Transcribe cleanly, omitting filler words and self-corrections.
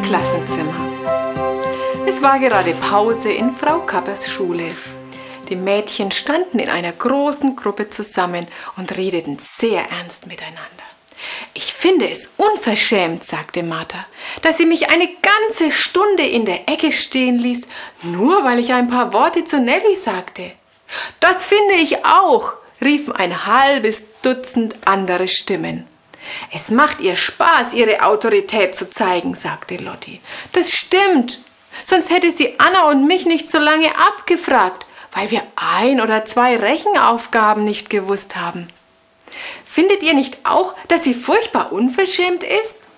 Klassenzimmer. Es war gerade Pause in Frau Kappers Schule. Die Mädchen standen in einer großen Gruppe zusammen und redeten sehr ernst miteinander. »Ich finde es unverschämt«, sagte Martha, »dass sie mich eine ganze Stunde in der Ecke stehen ließ, nur weil ich ein paar Worte zu Nellie sagte.« »Das finde ich auch«, riefen ein halbes Dutzend andere Stimmen. »Es macht ihr Spaß, ihre Autorität zu zeigen«, sagte Lotti. »Das stimmt, sonst hätte sie Anna und mich nicht so lange abgefragt, weil wir 1 oder 2 Rechenaufgaben nicht gewusst haben.« »Findet ihr nicht auch, dass sie furchtbar unverschämt ist?«